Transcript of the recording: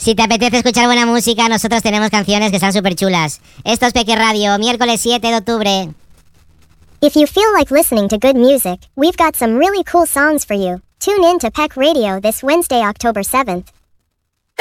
Si te apetece escuchar buena música, nosotros tenemos canciones que están súper chulas. Esto es Peque Radio, miércoles 7 de octubre. If you feel like listening to good music, we've got some really cool songs for you. Tune in to Peck Radio this Wednesday, October 7th.